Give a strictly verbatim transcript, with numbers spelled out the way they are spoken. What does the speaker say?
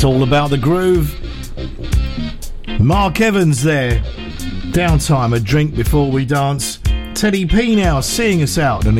all about the groove. Mark Evans there. Downtime, a drink before we dance. Teddy P now seeing us out. And